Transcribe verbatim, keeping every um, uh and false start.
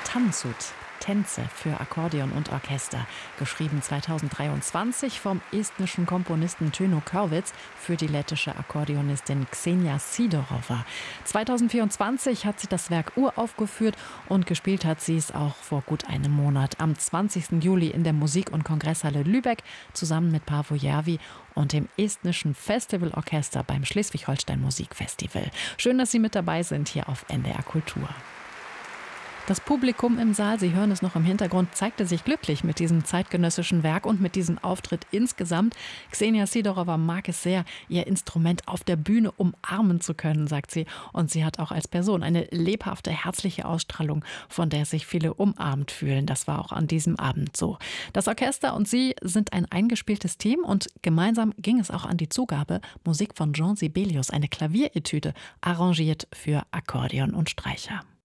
Tansut, Tänze für Akkordeon und Orchester, geschrieben zweitausenddreiundzwanzig vom estnischen Komponisten Tönu Kõrvits für die lettische Akkordeonistin Ksenia Sidorova. zweitausendvierundzwanzig hat sie das Werk uraufgeführt und gespielt hat sie es auch vor gut einem Monat, am zwanzigsten Juli in der Musik- und Kongresshalle Lübeck, zusammen mit Paavo Järvi und dem estnischen Festivalorchester beim Schleswig-Holstein Musikfestival. Schön, dass Sie mit dabei sind hier auf N D R Kultur. Das Publikum im Saal, Sie hören es noch im Hintergrund, zeigte sich glücklich mit diesem zeitgenössischen Werk und mit diesem Auftritt insgesamt. Ksenia Sidorova mag es sehr, ihr Instrument auf der Bühne umarmen zu können, sagt sie. Und sie hat auch als Person eine lebhafte, herzliche Ausstrahlung, von der sich viele umarmt fühlen. Das war auch an diesem Abend so. Das Orchester und sie sind ein eingespieltes Team und gemeinsam ging es auch an die Zugabe. Musik von Jean Sibelius, eine Klavieretüde, arrangiert für Akkordeon und Streicher.